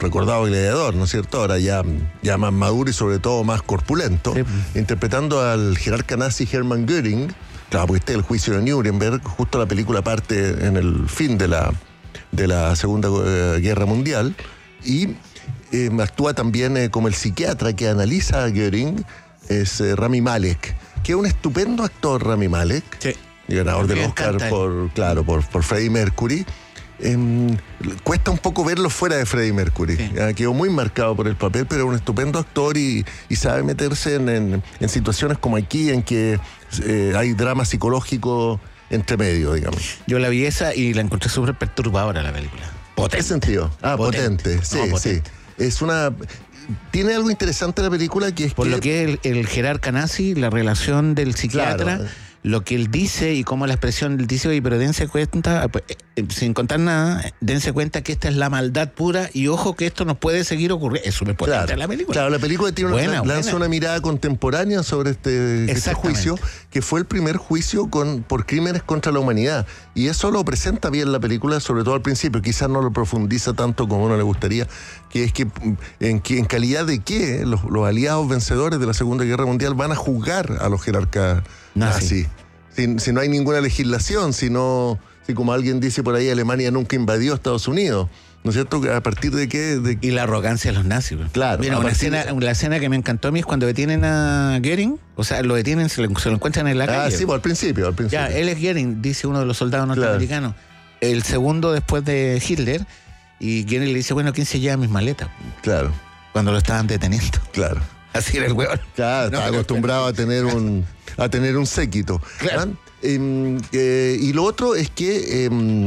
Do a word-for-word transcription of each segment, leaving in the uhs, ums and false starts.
recordado gladiador, ¿no es cierto? Ahora ya, ya más maduro y sobre todo más corpulento, sí. interpretando al jerarca nazi Hermann Göring. Claro, porque este es el juicio de Nuremberg, justo la película parte en el fin de la, de la Segunda eh, Guerra Mundial, y eh, actúa también eh, como el psiquiatra que analiza a Göring, es eh, Rami Malek, que es un estupendo actor, Rami Malek, sí. ganador del Oscar por, claro, por, por Freddie Mercury. Eh, cuesta un poco verlo fuera de Freddie Mercury. Sí. Eh, quedó muy marcado por el papel, pero es un estupendo actor y, y sabe meterse en, en, en situaciones como aquí, en que eh, hay drama psicológico entre medio, digamos. Yo la vi esa y la encontré súper perturbadora la película. Potente. ¿Qué sentido? Ah, potente, potente. Sí, no, potente. sí. Es una... Tiene algo interesante la película, que es por que... lo que es el, el jerarca nazi, la relación del psiquiatra... Claro. Lo que él dice y cómo la expresión él dice, oye, pero dense cuenta, pues, eh, sin contar nada, dense cuenta que esta es la maldad pura y ojo que esto nos puede seguir ocurriendo. Es súper potente claro, la película. Claro, la película tiene buena, una, lanza buena. una mirada contemporánea sobre este, este juicio, que fue el primer juicio con, por crímenes contra la humanidad. Y eso lo presenta bien la película, sobre todo al principio. Quizás no lo profundiza tanto como a uno le gustaría, que es que en, en calidad de qué los, los aliados vencedores de la Segunda Guerra Mundial van a juzgar a los jerarcas nazis. Si, si no hay ninguna legislación, si no, si como alguien dice por ahí, Alemania nunca invadió Estados Unidos, ¿no es cierto? ¿A partir de qué? De... Y la arrogancia de los nazis. Claro. Mira, una escena, de... la escena que me encantó a mí es cuando detienen a Göring, o sea, lo detienen, se lo, se lo encuentran en la calle. Ah, sí, pues, al principio, al principio. Ya, él es Göring, dice uno de los soldados norteamericanos. Claro. El segundo después de Hitler, y Göring le dice, bueno, ¿quién se lleva mis maletas? Claro. Cuando lo estaban deteniendo. Claro. Así era el hueón. Claro, no, estaba no, acostumbrado no, a tener un a tener un séquito. Claro. Eh, eh, y lo otro es que eh,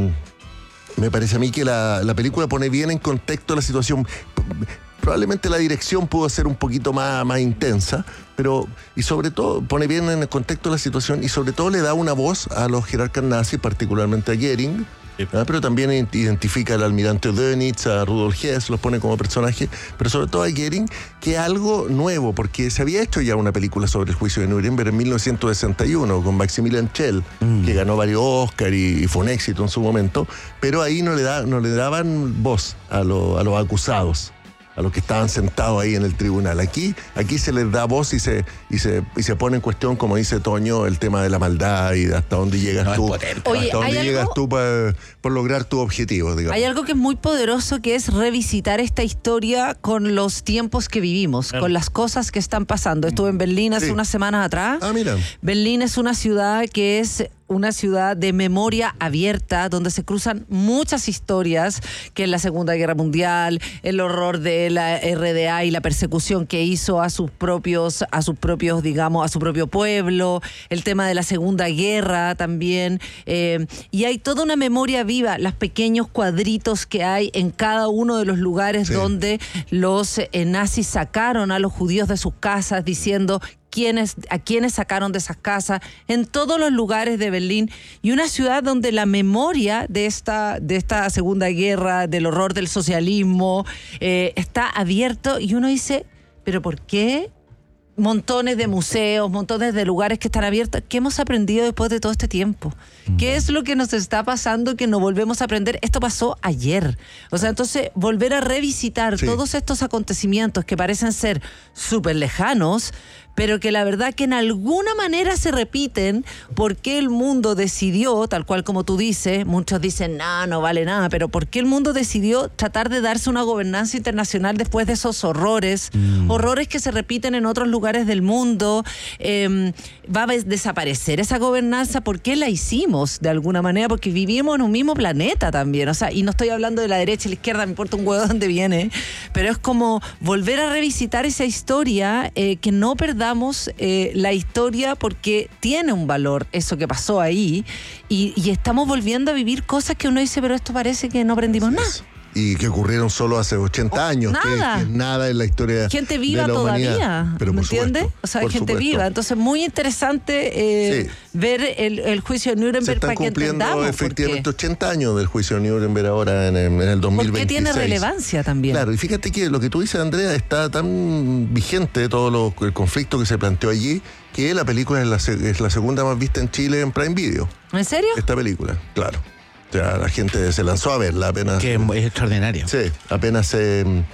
me parece a mí que la, la película pone bien en contexto la situación. Probablemente la dirección pudo ser un poquito más, más intensa, pero y sobre todo pone bien en el contexto la situación y sobre todo le da una voz a los jerarcas nazis, particularmente a Göring. Sí. ¿Ah? Pero también identifica al almirante Dönitz, a Rudolf Hess, los pone como personaje, pero sobre todo a Göring, que es algo nuevo, porque se había hecho ya una película sobre el juicio de Nuremberg en mil novecientos sesenta y uno con Maximilian Schell, mm. que ganó varios Oscar y, y fue un éxito en su momento, pero ahí no le, da, no le daban voz a, lo, a los acusados, a los que estaban sentados ahí en el tribunal. Aquí, aquí se les da voz y se, y se, y se pone en cuestión, como dice Toño, el tema de la maldad y de hasta dónde llegas no, tú. Oye, hasta dónde llegas algo, tú para por lograr tu objetivo, digamos. Hay algo que es muy poderoso, que es revisitar esta historia con los tiempos que vivimos, claro. con las cosas que están pasando. Estuve en Berlín hace sí. unas semanas atrás. Ah, mira. Berlín es una ciudad que es una ciudad de memoria abierta, donde se cruzan muchas historias, que en la Segunda Guerra Mundial, el horror de la R D A y la persecución que hizo a sus propios, a sus propios, digamos, a su propio pueblo, el tema de la Segunda Guerra también, eh, y hay toda una memoria viva, los pequeños cuadritos que hay en cada uno de los lugares sí. donde los eh, nazis sacaron a los judíos de sus casas, diciendo Quienes, a quienes sacaron de esas casas, en todos los lugares de Berlín, y una ciudad donde la memoria de esta, de esta Segunda Guerra, del horror del socialismo, eh, está abierto, y uno dice, ¿pero por qué? Montones de museos, montones de lugares que están abiertos. ¿Qué hemos aprendido después de todo este tiempo? Mm. ¿Qué es lo que nos está pasando que no volvemos a aprender? Esto pasó ayer. O sea, entonces, volver a revisitar sí. todos estos acontecimientos que parecen ser súper lejanos, pero que la verdad que en alguna manera se repiten, porque el mundo decidió, tal cual como tú dices, muchos dicen, no, no vale nada, pero ¿por qué el mundo decidió tratar de darse una gobernanza internacional después de esos horrores? Mm. Horrores que se repiten en otros lugares del mundo. Eh, ¿Va a desaparecer esa gobernanza? ¿Por qué la hicimos de alguna manera? Porque vivimos en un mismo planeta también, o sea, y no estoy hablando de la derecha y la izquierda, me importa un huevo de dónde viene, pero es como volver a revisitar esa historia, eh, que no perdamos Eh, la historia, porque tiene un valor eso que pasó ahí, y, y estamos volviendo a vivir cosas que uno dice, pero esto parece que no aprendimos nada. Y que ocurrieron solo hace ochenta años. Nada. Que, que nada en la historia gente viva de la todavía, humanidad. Pero ¿me por entiendes? Supuesto, o sea, por gente supuesto. viva. Entonces, muy interesante eh, sí. ver el, el juicio de Nuremberg para que entendamos. Se están cumpliendo efectivamente ochenta años del juicio de Nuremberg ahora en el, en el dos mil veintiséis. Porque tiene relevancia también. Claro, y fíjate que lo que tú dices, Andrea, está tan vigente todo lo, el conflicto que se planteó allí, que la película es la, es la segunda más vista en Chile en Prime Video. ¿En serio? Esta película, claro. O sea, la gente se lanzó a verla apenas. Que es extraordinario. Sí, apenas se